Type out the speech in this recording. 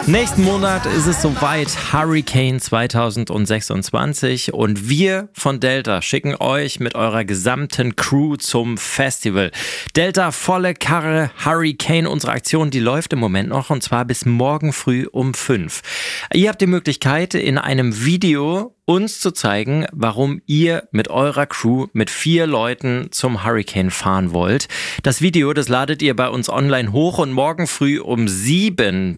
Nächsten Monat ist es soweit, Hurricane 2026, und wir von Delta schicken euch mit eurer gesamten Crew zum Festival. Delta volle Karre Hurricane, unsere Aktion, die läuft im Moment noch, und zwar bis morgen früh um 5. Ihr habt die Möglichkeit, in einem Video uns zu zeigen, warum ihr mit eurer Crew mit 4 Leuten zum Hurricane fahren wollt. Das Video, das ladet ihr bei uns online hoch, und morgen früh um 7